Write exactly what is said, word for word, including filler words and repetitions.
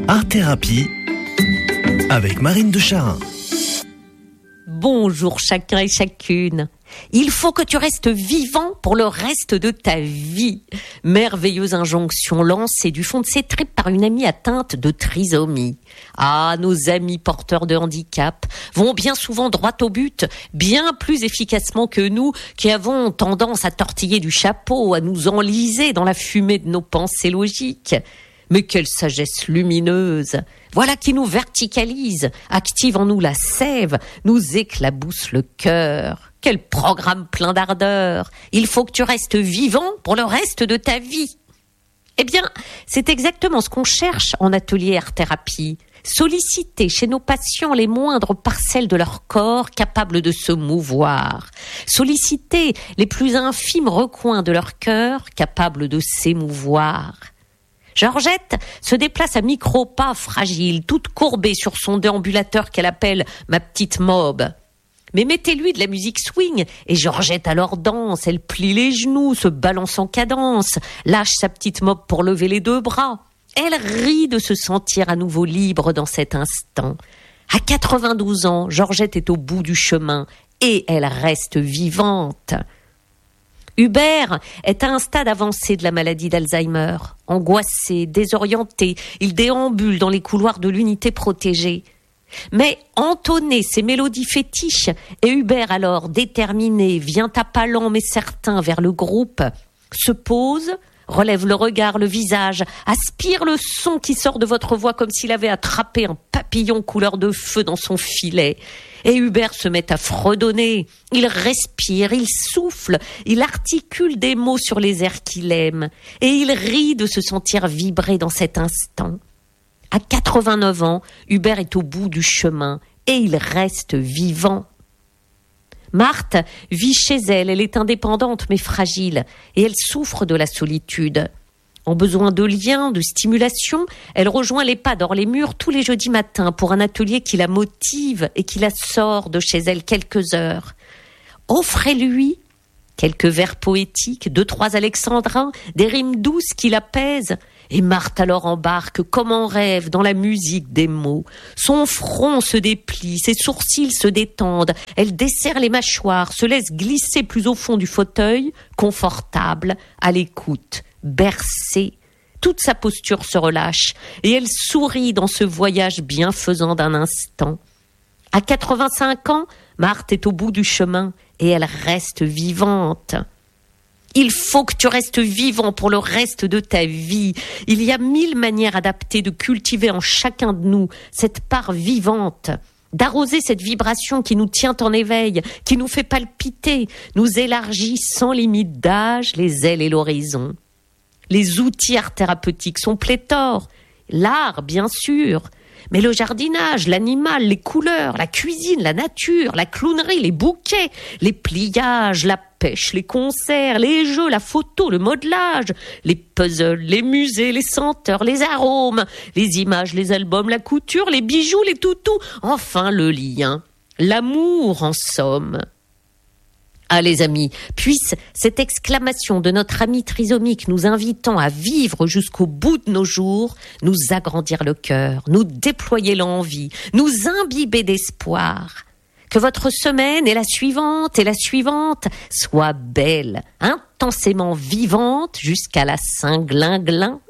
Art Thérapie avec Marine de Charin. Bonjour chacun et chacune. Il faut que tu restes vivant pour le reste de ta vie. Merveilleuse injonction lancée du fond de ses tripes par une amie atteinte de trisomie. Ah, nos amis porteurs de handicap vont bien souvent droit au but, bien plus efficacement que nous qui avons tendance à tortiller du chapeau, à nous enliser dans la fumée de nos pensées logiques. Mais quelle sagesse lumineuse! Voilà qui nous verticalise, active en nous la sève, nous éclabousse le cœur. Quel programme plein d'ardeur! Il faut que tu restes vivant pour le reste de ta vie. Eh bien, c'est exactement ce qu'on cherche en atelier art-thérapie. Solliciter chez nos patients les moindres parcelles de leur corps capables de se mouvoir. Solliciter les plus infimes recoins de leur cœur capables de s'émouvoir. Georgette se déplace à micro-pas fragile, toute courbée sur son déambulateur qu'elle appelle « ma petite mob ». Mais mettez-lui de la musique swing et Georgette alors danse, elle plie les genoux, se balance en cadence, lâche sa petite mob pour lever les deux bras. Elle rit de se sentir à nouveau libre dans cet instant. À quatre-vingt-douze ans, Georgette est au bout du chemin et elle reste vivante. Hubert est à un stade avancé de la maladie d'Alzheimer. Angoissé, désorienté, il déambule dans les couloirs de l'unité protégée. Mais entonner ses mélodies fétiches, et Hubert alors, déterminé, vient à pas lents mais certains vers le groupe, se pose, relève le regard, le visage, aspire le son qui sort de votre voix comme s'il avait attrapé un papillon couleur de feu dans son filet. Et Hubert se met à fredonner, il respire, il souffle, il articule des mots sur les airs qu'il aime, et il rit de se sentir vibrer dans cet instant. À quatre-vingt-neuf ans, Hubert est au bout du chemin, et il reste vivant. Marthe vit chez elle, elle est indépendante mais fragile, et elle souffre de la solitude. En besoin de liens, de stimulation, elle rejoint les pas d'Hors les Murs tous les jeudis matins pour un atelier qui la motive et qui la sort de chez elle quelques heures. Offrez-lui quelques vers poétiques, deux, trois alexandrins, des rimes douces qui l'apaisent. Et Marthe alors embarque comme en rêve dans la musique des mots. Son front se déplie, ses sourcils se détendent, elle desserre les mâchoires, se laisse glisser plus au fond du fauteuil, confortable, à l'écoute, bercée. Toute sa posture se relâche et elle sourit dans ce voyage bienfaisant d'un instant. À quatre-vingt-cinq ans, Marthe est au bout du chemin et elle reste vivante. Il faut que tu restes vivant pour le reste de ta vie. Il y a mille manières adaptées de cultiver en chacun de nous cette part vivante, d'arroser cette vibration qui nous tient en éveil, qui nous fait palpiter, nous élargit sans limite d'âge les ailes et l'horizon. Les outils art thérapeutiques sont pléthores. L'art, bien sûr, mais le jardinage, l'animal, les couleurs, la cuisine, la nature, la clownerie, les bouquets, les pliages, la pêche, les concerts, les jeux, la photo, le modelage, les puzzles, les musées, les senteurs, les arômes, les images, les albums, la couture, les bijoux, les toutous, enfin le lien, l'amour en somme. Ah les amis, puisse cette exclamation de notre ami trisomique nous invitant à vivre jusqu'au bout de nos jours, nous agrandir le cœur, nous déployer l'envie, nous imbiber d'espoir. Que votre semaine et la suivante et la suivante soient belles, intensément vivantes jusqu'à la Saint-Glinglin.